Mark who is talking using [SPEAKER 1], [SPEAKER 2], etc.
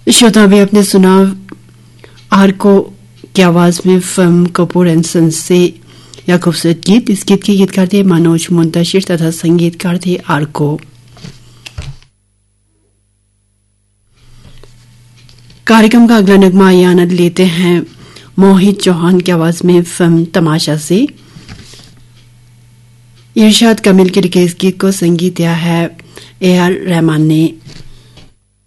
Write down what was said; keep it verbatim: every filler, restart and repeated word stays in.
[SPEAKER 1] श्रोता भी आपने सुना आर्को की आवाज में फिल्म कपूर एंड सन्स से यह खूबसूरत गीत। इस गीत के गीतकार थे मनोज मुंतशिर तथा संगीतकार थे आर्को। कार्यक्रम का अगला नगमा आइए आनंद लेते हैं मोहित चौहान की आवाज में फिल्म तमाशा से। इरशाद कमिल के लिखे इस गीत को संगीत दिया है ए आर रहमान ने।